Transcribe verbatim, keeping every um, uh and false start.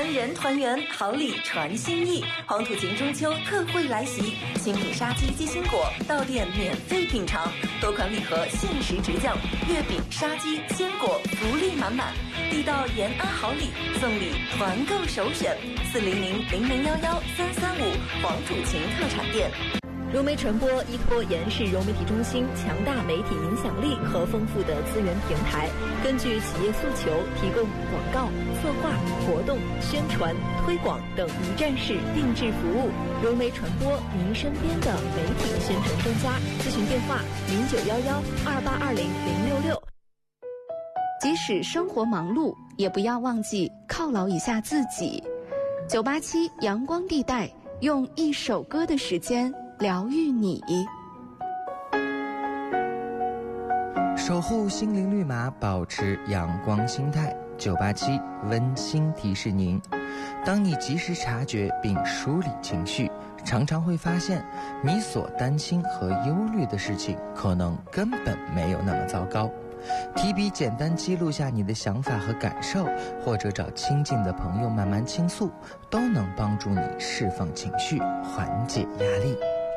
人团圆，好礼传心意。黄土情中秋特惠来袭，新品杀鸡鸡心果到店免费品尝，多款礼盒限时直降，月饼、杀鸡、鲜果福利满满。地道延安好礼，送礼团购首选，四零零零零幺幺三三五黄土情特产店。 融媒传播依托延世融媒体中心强大媒体影响力和丰富的资源平台，根据企业诉求提供广告、策划、活动、宣传、推广等一站式定制服务。融媒传播，您身边的媒体宣传专家。咨询电话：零九幺幺二八二零零六六。 即使生活忙碌，也不要忘记犒劳一下自己。九八七阳光地带，用一首歌的时间疗愈你， 守护心灵绿码，保持阳光心态。九八七温馨提示您：当你及时察觉并梳理情绪，常常会发现你所担心和忧虑的事情可能根本没有那么糟糕。提笔简单记录下你的想法和感受，或者找亲近的朋友慢慢倾诉，都能帮助你释放情绪，缓解压力。